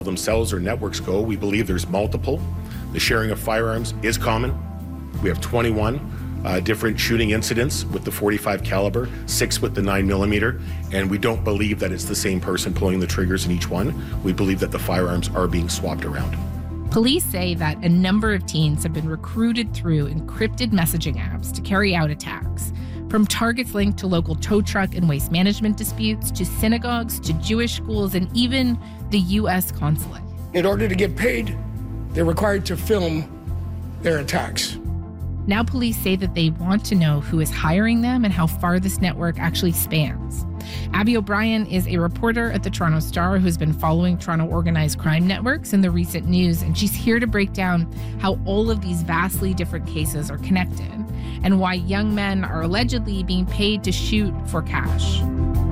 themselves or networks go, we believe there's multiple. The sharing of firearms is common. We have 21 different shooting incidents with the .45 caliber, 6 with the 9mm, and we don't believe that it's the same person pulling the triggers in each one. We believe that the firearms are being swapped around. Police say that a number of teens have been recruited through encrypted messaging apps to carry out attacks, from targets linked to local tow truck and waste management disputes, to synagogues, to Jewish schools, and even the U.S. consulate. In order to get paid, they're required to film their attacks. Now police say that they want to know who is hiring them and how far this network actually spans. Abby O'Brien is a reporter at the Toronto Star who's been following Toronto organized crime networks in the recent news, and she's here to break down how all of these vastly different cases are connected and why young men are allegedly being paid to shoot for cash.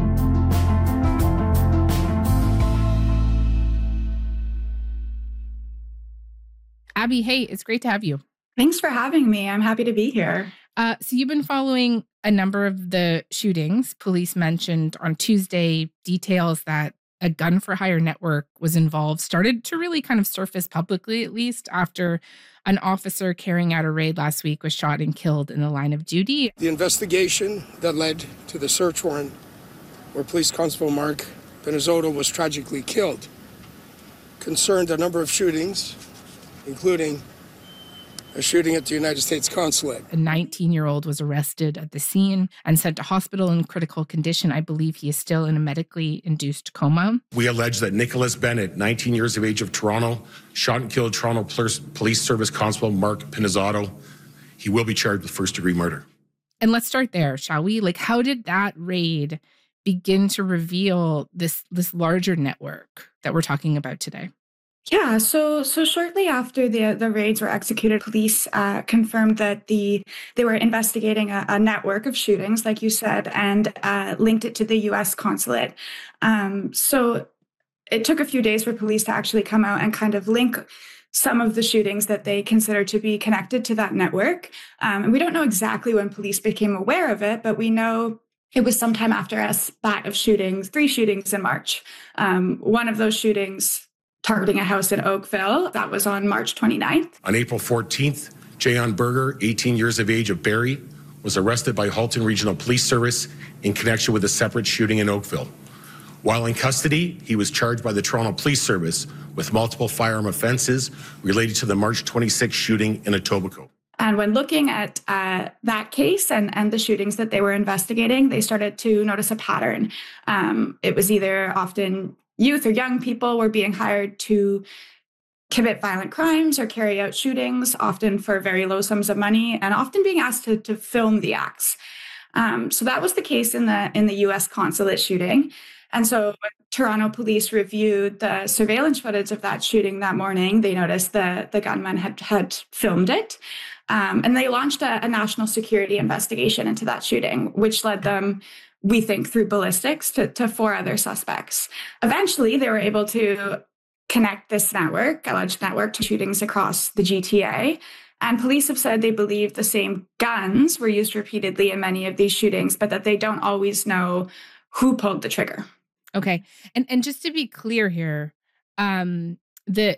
Abby, hey, it's great to have you. Thanks for having me. I'm happy to be here. So you've been following a number of the shootings. Police mentioned on Tuesday details that a gun for hire network was involved, started to really kind of surface publicly, at least, after an officer carrying out a raid last week was shot and killed in the line of duty. The investigation that led to the search warrant where Police Constable Mark Pinizzotto was tragically killed concerned a number of shootings, including a shooting at the United States consulate. A 19-year-old was arrested at the scene and sent to hospital in critical condition. I believe he is still in a medically induced coma. We allege that Nicholas Bennett, 19 years of age, of Toronto, shot and killed Toronto Police Service Constable Mark Pinizzotto. He will be charged with first-degree murder. And let's start there, shall we? Like, how did that raid begin to reveal this larger network that we're talking about today? Yeah, so shortly after the raids were executed, police confirmed that they were investigating a network of shootings, like you said, and linked it to the U.S. consulate. So it took a few days for police to actually come out and kind of link some of the shootings that they consider to be connected to that network. And we don't know exactly when police became aware of it, but we know it was sometime after a spat of shootings, 3 shootings in March. One of those shootings targeting a house in Oakville. That was on March 29th. On April 14th, Jayon Berger, 18 years of age, of Barrie, was arrested by Halton Regional Police Service in connection with a separate shooting in Oakville. While in custody, he was charged by the Toronto Police Service with multiple firearm offenses related to the March 26th shooting in Etobicoke. And when looking at that case and the shootings that they were investigating, they started to notice a pattern. It was either often youth or young people were being hired to commit violent crimes or carry out shootings, often for very low sums of money, and often being asked to film the acts. So that was the case in the U.S. consulate shooting. And so when Toronto police reviewed the surveillance footage of that shooting that morning, they noticed the gunman had filmed it. And they launched a national security investigation into that shooting, which led them, we think, through ballistics to 4 other suspects. Eventually, they were able to connect this alleged network, to shootings across the GTA. And police have said they believe the same guns were used repeatedly in many of these shootings, but that they don't always know who pulled the trigger. Okay. And just to be clear here, the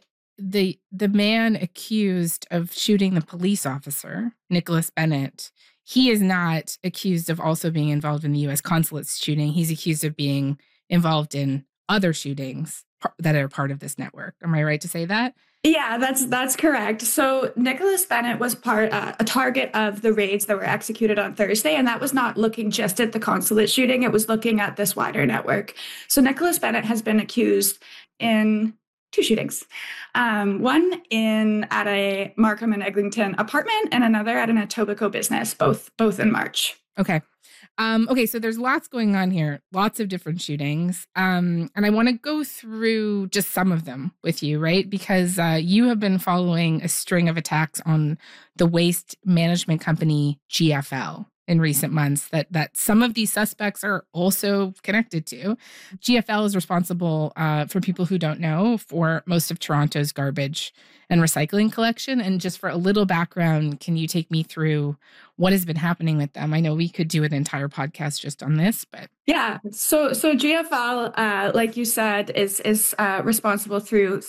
man accused of shooting the police officer, Nicholas Bennett, he is not accused of also being involved in the U.S. consulate's shooting. He's accused of being involved in other shootings that are part of this network. Am I right to say that? Yeah, that's correct. So Nicholas Bennett was a target of the raids that were executed on Thursday, and that was not looking just at the consulate shooting. It was looking at this wider network. So Nicholas Bennett has been accused in 2 shootings. One at a Markham and Eglinton apartment, and another at an Etobicoke business, both in March. Okay. Okay, so there's lots going on here, lots of different shootings. And I want to go through just some of them with you, right? Because you have been following a string of attacks on the waste management company GFL in recent months that some of these suspects are also connected to. GFL is responsible, for people who don't know, for most of Toronto's garbage and recycling collection. And just for a little background, can you take me through what has been happening with them? I know we could do an entire podcast just on this, but yeah. So GFL, like you said, is responsible through